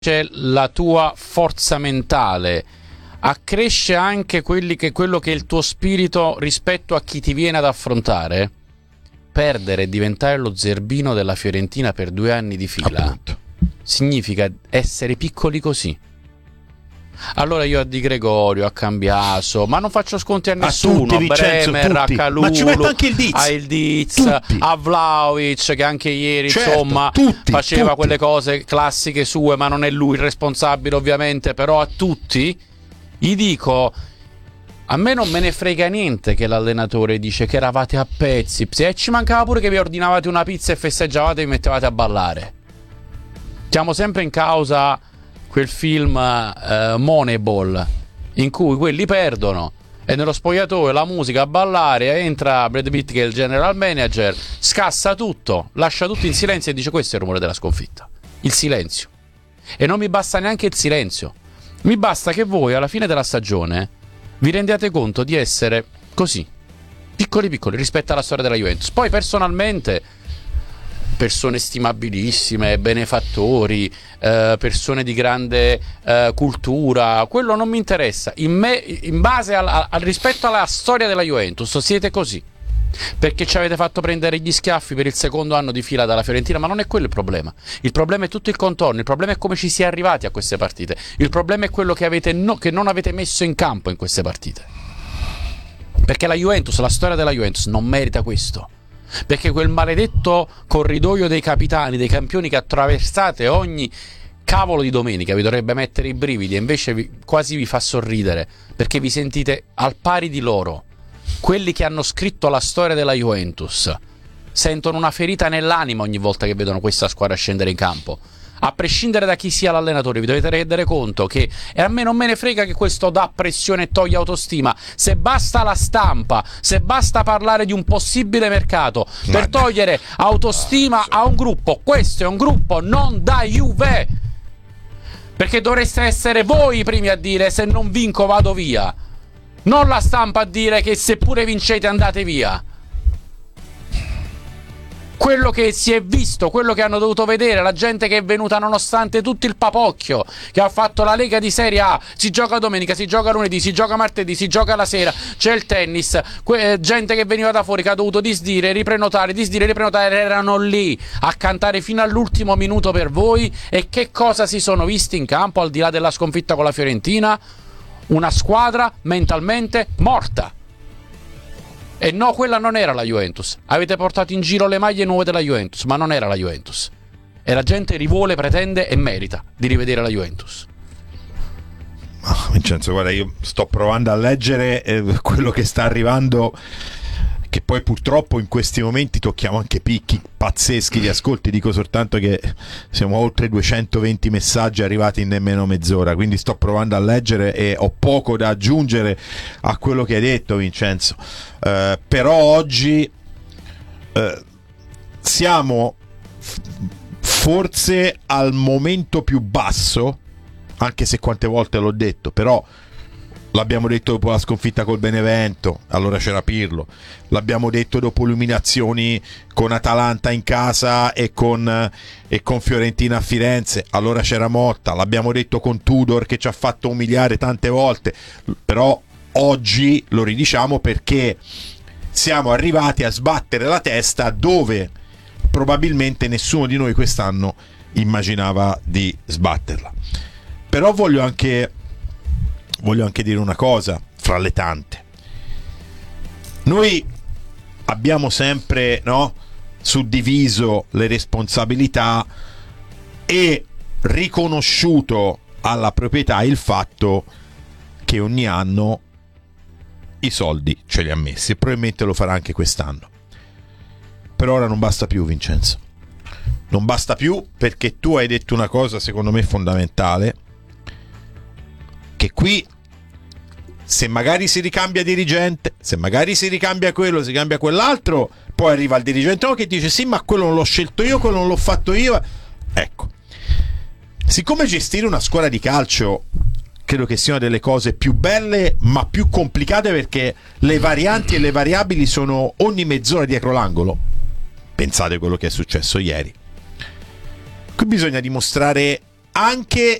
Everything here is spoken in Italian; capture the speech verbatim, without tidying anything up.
la tua forza mentale, accresce anche quelli che, quello che è il tuo spirito rispetto a chi ti viene ad affrontare, perdere e diventare lo zerbino della Fiorentina per due anni di fila, appunto, significa essere piccoli così. Allora io a Di Gregorio, a Cambiaso, ma non faccio sconti a nessuno, a, tutti, Vincenzo, a Bremer, tutti. A Calulu, ma ci metto anche il Diz, a il Diz, a Vlahovic, che anche ieri, certo, insomma, tutti, faceva tutti. quelle cose classiche sue, ma non è lui il responsabile ovviamente, però a tutti gli dico: a me non me ne frega niente che l'allenatore dice che eravate a pezzi, e ci mancava pure che vi ordinavate una pizza e festeggiavate e vi mettevate a ballare. Siamo sempre in causa quel film uh, Moneyball, in cui quelli perdono e nello spogliatoio la musica a ballare, entra Brad Pitt che è il general manager, scassa tutto, lascia tutto in silenzio e dice: questo è il rumore della sconfitta, il silenzio. E non mi basta neanche il silenzio, mi basta che voi alla fine della stagione vi rendiate conto di essere così, piccoli piccoli rispetto alla storia della Juventus. Poi personalmente persone stimabilissime, benefattori, eh, persone di grande eh, cultura, quello non mi interessa. In, me, in base al, al rispetto alla storia della Juventus siete così, perché ci avete fatto prendere gli schiaffi per il secondo anno di fila dalla Fiorentina, ma non è quello il problema. Il problema è tutto il contorno, il problema è come ci si è arrivati a queste partite, il problema è quello che, avete no, che non avete messo in campo in queste partite, perché la Juventus, la storia della Juventus non merita questo. Perché quel maledetto corridoio dei capitani, dei campioni che attraversate ogni cavolo di domenica vi dovrebbe mettere i brividi, e invece vi, quasi vi fa sorridere, perché vi sentite al pari di loro. Quelli che hanno scritto la storia della Juventus sentono una ferita nell'anima ogni volta che vedono questa squadra scendere in campo. A prescindere da chi sia l'allenatore, vi dovete rendere conto che, e a me non me ne frega che questo dà pressione e toglie autostima, se basta la stampa, se basta parlare di un possibile mercato per togliere autostima a un gruppo, questo è un gruppo non da Juve, perché dovreste essere voi i primi a dire: se non vinco vado via, non la stampa a dire che seppure vincete andate via. Quello che si è visto, quello che hanno dovuto vedere, la gente che è venuta nonostante tutto il papocchio che ha fatto la Lega di Serie A, si gioca domenica, si gioca lunedì, si gioca martedì, si gioca la sera, c'è il tennis, que- gente che veniva da fuori che ha dovuto disdire, riprenotare, disdire, riprenotare, erano lì a cantare fino all'ultimo minuto per voi. E che cosa si sono visti in campo al di là della sconfitta con la Fiorentina? Una squadra mentalmente morta. E no, quella non era la Juventus. Avete portato in giro le maglie nuove della Juventus, ma non era la Juventus. E la gente rivuole, pretende e merita di rivedere la Juventus. Oh, Vincenzo, guarda, io sto provando a leggere eh, quello che sta arrivando, che poi purtroppo in questi momenti tocchiamo anche picchi pazzeschi di ascolti. Dico soltanto che siamo a oltre duecentoventi messaggi arrivati in nemmeno mezz'ora, quindi sto provando a leggere e ho poco da aggiungere a quello che hai detto, Vincenzo. Uh, però oggi uh, siamo f- forse al momento più basso, anche se quante volte l'ho detto, però l'abbiamo detto dopo la sconfitta col Benevento, allora c'era Pirlo, l'abbiamo detto dopo eliminazioni con Atalanta in casa e con, e con Fiorentina a Firenze, allora c'era Motta, l'abbiamo detto con Tudor che ci ha fatto umiliare tante volte, però oggi lo ridiciamo perché siamo arrivati a sbattere la testa dove probabilmente nessuno di noi quest'anno immaginava di sbatterla. Però voglio anche voglio anche dire una cosa fra le tante. Noi abbiamo sempre, no, suddiviso le responsabilità e riconosciuto alla proprietà il fatto che ogni anno i soldi ce li ha messi e probabilmente lo farà anche quest'anno. Per ora non basta più, Vincenzo. Non basta più, perché tu hai detto una cosa secondo me fondamentale, che qui se magari si ricambia dirigente, se magari si ricambia quello, si cambia quell'altro, poi arriva il dirigente no, che dice sì, ma quello non l'ho scelto io, quello non l'ho fatto io. Ecco, siccome gestire una squadra di calcio credo che siano delle cose più belle ma più complicate, perché le varianti e le variabili sono ogni mezz'ora dietro l'angolo. Pensate quello che è successo ieri. Qui bisogna dimostrare anche